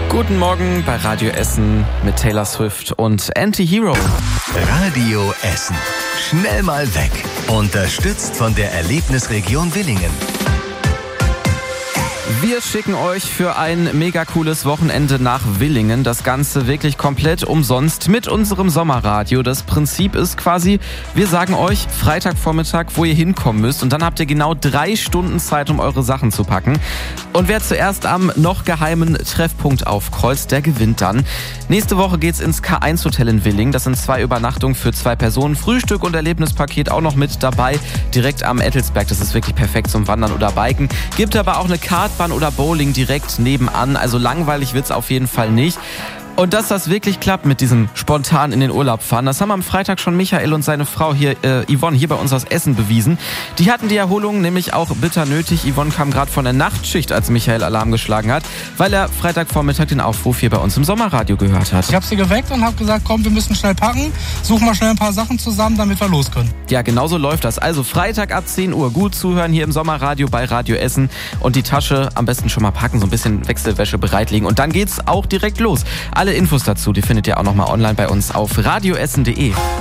Guten Morgen bei Radio Essen mit Taylor Swift und Anti-Hero. Radio Essen. Schnell mal weg. Unterstützt von der Erlebnisregion Willingen. Wir schicken euch für ein mega cooles Wochenende nach Willingen. Das Ganze wirklich komplett umsonst mit unserem Sommerradio. Das Prinzip ist quasi, wir sagen euch Freitagvormittag, wo ihr hinkommen müsst. Und dann habt ihr genau 3 Stunden Zeit, um eure Sachen zu packen. Und wer zuerst am noch geheimen Treffpunkt aufkreuzt, der gewinnt dann. Nächste Woche geht's ins K1 Hotel in Willingen. Das sind 2 Übernachtungen für 2 Personen. Frühstück und Erlebnispaket auch noch mit dabei. Direkt am Ettelsberg. Das ist wirklich perfekt zum Wandern oder Biken. Gibt aber auch eine Kartbahn oder Bowling direkt nebenan. Also langweilig wird's auf jeden Fall nicht. Und dass das wirklich klappt mit diesem spontan in den Urlaub fahren, das haben am Freitag schon Michael und seine Frau hier, Yvonne, hier bei uns aus Essen bewiesen. Die hatten die Erholung nämlich auch bitter nötig. Yvonne kam gerade von der Nachtschicht, als Michael Alarm geschlagen hat, weil er Freitagvormittag den Aufruf hier bei uns im Sommerradio gehört hat. Ich habe sie geweckt und habe gesagt, komm, wir müssen schnell packen, suchen mal schnell ein paar Sachen zusammen, damit wir los können. Ja, genau so läuft das. Also Freitag ab 10 Uhr gut zuhören hier im Sommerradio bei Radio Essen und die Tasche am besten schon mal packen, so ein bisschen Wechselwäsche bereitlegen und dann geht's auch direkt los. Alle Infos dazu, die findet ihr auch nochmal online bei uns auf radioessen.de.